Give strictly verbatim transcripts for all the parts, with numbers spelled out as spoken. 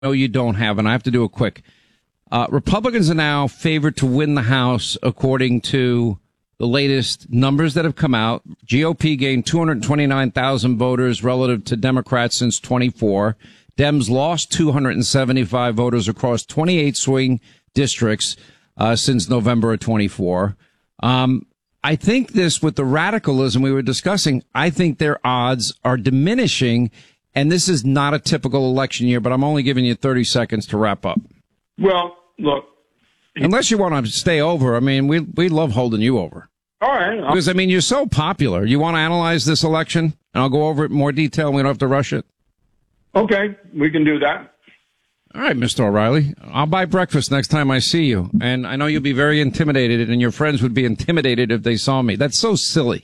know you don't have, and I have to do it quick. Uh, Republicans are now favored to win the House according to the latest numbers that have come out. G O P gained two hundred twenty-nine thousand voters relative to Democrats since twenty-four. Dems lost two hundred seventy-five voters across twenty-eight swing districts uh, since November of twenty-four. Um, I think this, with the radicalism we were discussing, I think their odds are diminishing, and this is not a typical election year, but I'm only giving you thirty seconds to wrap up. Well, look. Unless you want to stay over, I mean, we we love holding you over. All right. I'll- Because, I mean, you're so popular. You want to analyze this election? And I'll go over it in more detail, and we don't have to rush it. Okay, we can do that. All right, Mister O'Reilly. I'll buy breakfast next time I see you. And I know you'll be very intimidated, and your friends would be intimidated if they saw me. That's so silly.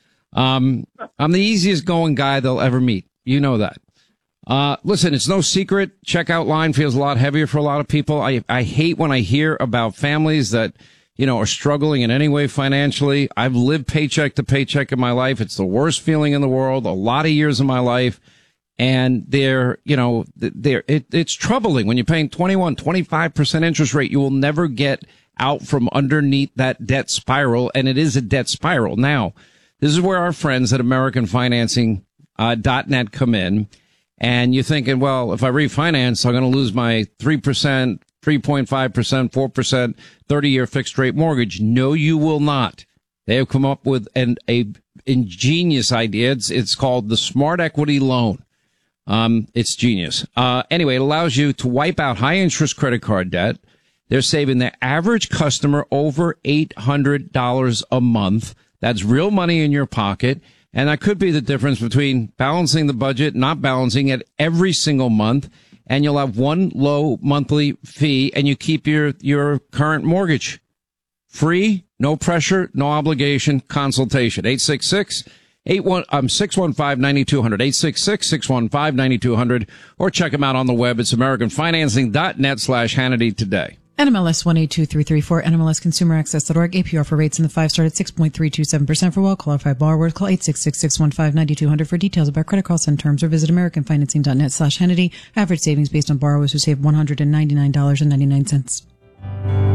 Um, I'm the easiest going guy they'll ever meet. You know that. Uh, listen, it's no secret. Checkout line feels a lot heavier for a lot of people. I, I hate when I hear about families that, you know, are struggling in any way financially. I've lived paycheck to paycheck in my life. It's the worst feeling in the world. A lot of years of my life. And they're, you know, they're, it, it's troubling when you're paying twenty-one, twenty-five percent interest rate. You will never get out from underneath that debt spiral. And it is a debt spiral. Now, this is where our friends at American Financing dot net come in. And you're thinking, well, if I refinance, I'm going to lose my three percent, three point five percent, four percent, thirty-year fixed rate mortgage. No, you will not. They have come up with an a ingenious idea. It's, it's called the Smart Equity Loan. Um, it's genius. Uh, anyway, it allows you to wipe out high interest credit card debt. They're saving the average customer over eight hundred dollars a month. That's real money in your pocket. And that could be the difference between balancing the budget, not balancing it every single month. And you'll have one low monthly fee, and you keep your, your current mortgage free, no pressure, no obligation consultation. eight six six, eight one, um, six one five, nine two zero zero, eight six six, six one five, nine two zero zero, or check them out on the web. It's American Financing dot net slash Hannity today. N M L S one eight two three three four, N M L S consumer access dot org. A P R for rates in the five star at six point three two seven percent for well-qualified borrowers. Call eight six six, six one five, nine two zero zero for details about credit costs and terms, or visit American Financing dot net slash Hannity. Average savings based on borrowers who save one hundred ninety-nine dollars and ninety-nine cents.